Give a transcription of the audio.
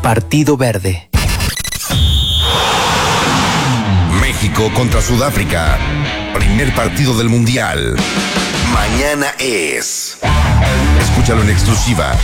Partido Verde. México contra Sudáfrica. Primer partido del Mundial. Mañana es. Escúchalo en exclusiva